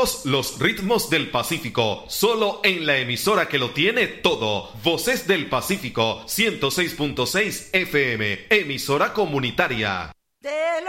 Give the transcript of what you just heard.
todos los ritmos del Pacífico, solo en la emisora que lo tiene todo. Voces del Pacífico, 106.6 FM, emisora comunitaria.